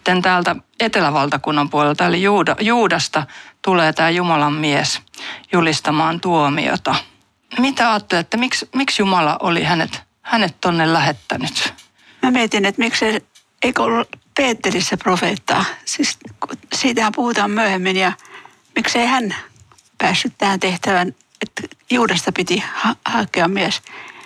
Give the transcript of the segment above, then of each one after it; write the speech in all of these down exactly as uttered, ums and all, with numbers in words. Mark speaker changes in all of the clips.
Speaker 1: sitten täältä etelävaltakunnan puolelta, eli Juuda, Juudasta, tulee tämä Jumalan mies julistamaan tuomiota. Mitä ajattelette, miksi, miksi Jumala oli hänet, hänet tonne lähettänyt?
Speaker 2: Mä mietin, että miksi eikö ollut Peeterissä profeettaa. Siis siitähän puhutaan myöhemmin ja miksei hän päässyt tähän tehtävään, että Juudasta piti ha- hakea mies.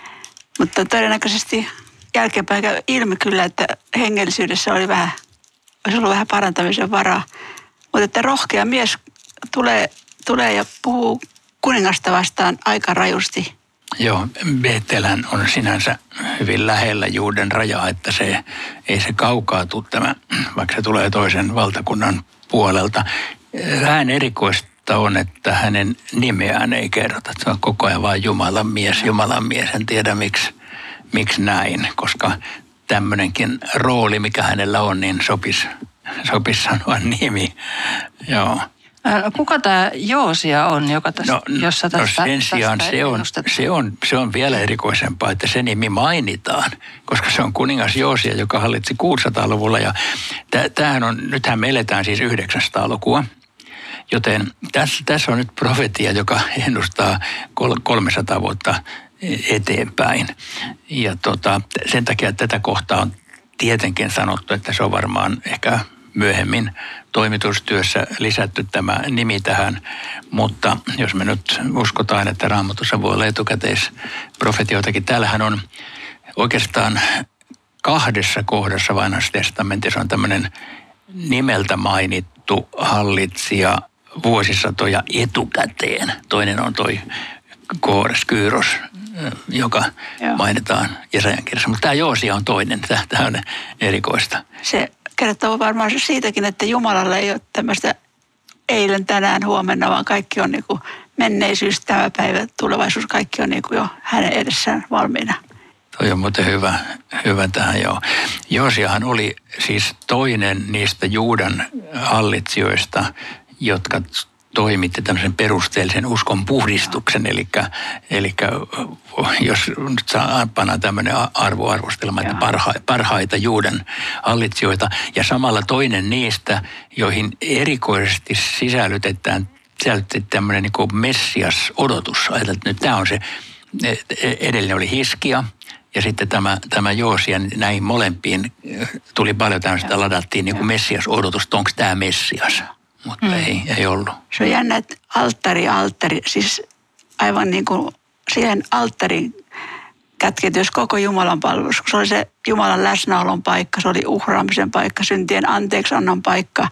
Speaker 2: Mutta todennäköisesti jälkeenpäin käy ilmi kyllä, että hengellisyydessä oli vähän, olisi ollut vähän parantamisen varaa. Mutta että rohkea mies tulee, tulee ja puhuu kuningasta vastaan aika rajusti.
Speaker 3: Joo, Beethelhän on sinänsä hyvin lähellä Juuden rajaa, että se ei se kaukaa tule tämä, vaikka se tulee toisen valtakunnan puolelta. Vähän erikoista on, että hänen nimeään ei kerrota. Se on koko ajan vain Jumalan mies, Jumalan mies. En tiedä miksi, miksi näin, koska tämmöinenkin rooli, mikä hänellä on, niin sopisi, sopisi sanoa nimi. Joo.
Speaker 1: Kuka tämä Joosia on, joka tästä,
Speaker 3: no,
Speaker 1: jossa tästä,
Speaker 3: no sen sijaan
Speaker 1: tästä
Speaker 3: se on, se, on, se on vielä erikoisempaa, että se nimi mainitaan, koska se on kuningas Joosia, joka hallitsi kuusisataa-luvulla. Ja tämähän on, nythän me eletään siis yhdeksänsataa-lukua, joten tässä, tässä on nyt profetia, joka ennustaa kolmesataa vuotta eteenpäin. Ja tota, sen takia tätä kohtaa on tietenkin sanottu, että se on varmaan ehkä myöhemmin toimitustyössä lisätty tämä nimi tähän, mutta jos me nyt uskotaan, että Raamatussa voi olla etukäteisprofetioitakin, täällähän on oikeastaan kahdessa kohdassa Vanhassa testamentissa on tämmöinen nimeltä mainittu hallitsija vuosisatoja etukäteen. Toinen on toi Koores, Kyyros, joka Joo. mainitaan Jesajan kirjassa, mutta tämä Joosia on toinen, tämä on erikoista.
Speaker 2: Se kertoo varmaan siitäkin, että Jumalalla ei ole tämmöistä eilen, tänään, huomenna, vaan kaikki on niin kuin menneisyys, tämä päivä, tulevaisuus, kaikki on niin kuin jo hänen edessään valmiina.
Speaker 3: Toi on muuten hyvä, hyvä tähän joo. Joosiahan oli siis toinen niistä Juudan hallitsijoista, jotka toimitti tämmöisen perusteellisen uskon puhdistuksen, eli, eli jos nyt saa panna tämmöinen arvoarvostelma, että parha, parhaita Juudan hallitsijoita, ja samalla toinen niistä, joihin erikoisesti sisällytetään sisällytetään tämmöinen niin kuin Messias-odotus. Ajatellaan, että nyt tämä on se, edellinen oli Hiskia, ja sitten tämä, tämä Joosia, näihin molempiin tuli paljon tämmöistä, ladattiin niin kuin Messias-odotusta, onko tämä Messias? Mutta mm. ei, ei ollut.
Speaker 2: Se on jännä, että alttari, alttari, siis aivan niin kuin siihen alttarin kätketys koko Jumalan palvelus. Se oli se Jumalan läsnäolon paikka, se oli uhraamisen paikka, syntien anteeksiannon paikka.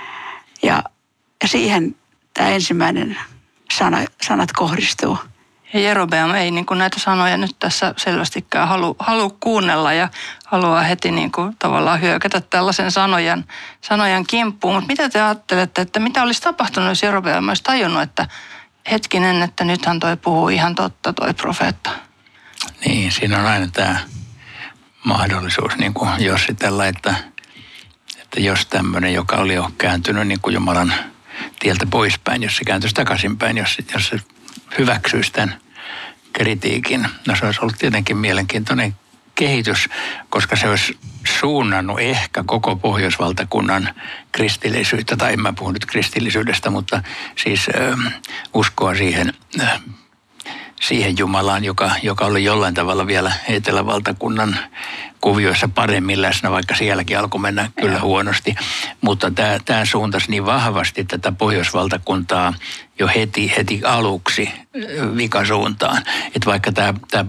Speaker 2: Ja, ja siihen tämä ensimmäinen sana, sanat kohdistuu.
Speaker 1: Ja Jerobeam ei niin kuin näitä sanoja nyt tässä selvästikään halua, halua kuunnella ja haluaa heti niin kuin tavallaan hyökätä tällaisen sanojan, sanojan kimppuun. Mutta mitä te ajattelette, että mitä olisi tapahtunut, jos Jerobeam olisi tajunnut, että hetkinen, että nythän toi puhuu ihan totta, toi profeetta?
Speaker 3: Niin, siinä on aina tämä mahdollisuus niin kuin jossitella, että, että jos tämmöinen, joka oli jo kääntynyt niin kuin Jumalan tieltä poispäin, jos se kääntyisi takaisinpäin, jos, jos se hyväksyisi tämän kritiikin. No se olisi ollut tietenkin mielenkiintoinen kehitys, koska se olisi suunnannut ehkä koko pohjoisvaltakunnan kristillisyyttä, tai en mä puhu nyt kristillisyydestä, mutta siis äh, uskoa siihen, äh, siihen Jumalaan, joka, joka oli jollain tavalla vielä etelävaltakunnan kuvioissa paremmin läsnä, vaikka sielläkin alkoi mennä kyllä ja. huonosti. Mutta tämä, tämä suuntasi niin vahvasti tätä pohjoisvaltakuntaa jo heti, heti aluksi vikasuuntaan. Että vaikka tämä, tämä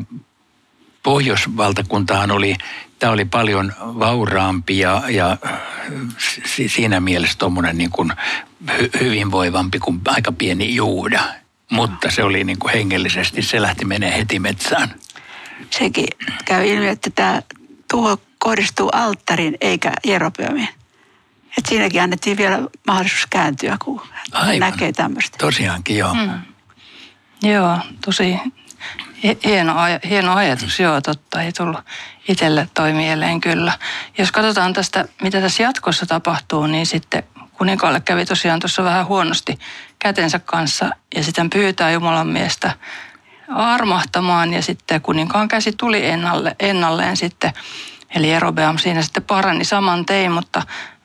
Speaker 3: pohjoisvaltakuntahan oli, tämä oli paljon vauraampi ja, ja siinä mielessä tuommoinen niin kuin hyvinvoivampi kuin aika pieni Juuda. Mutta se oli niin kuin hengellisesti, se lähti menee heti metsään.
Speaker 2: Sekin käy ilmi, että tämä tuho kohdistuu alttarin eikä Jerobeamiin. Että siinäkin annettiin vielä mahdollisuus kääntyä, kun Aivan. näkee tämmöistä.
Speaker 3: Tosiaankin, joo. Mm.
Speaker 1: Joo, tosi hieno, hieno ajatus, joo, totta. Ei tullut itselle toi mieleen kyllä. Jos katsotaan tästä, mitä tässä jatkossa tapahtuu, niin sitten kuninkaalle kävi tosiaan tuossa vähän huonosti kätensä kanssa ja sitten pyytää Jumalan miestä armahtamaan ja sitten kuninkaan käsi tuli ennalle, ennalleen sitten. Eli Jerobeam siinä sitten parani saman tein, mutta